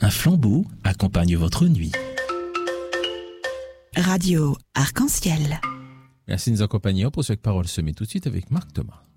Un flambeau accompagne votre nuit. Radio Arc-en-Ciel. Merci de nous accompagner pour cette parole semée tout de suite avec Marc Thomas.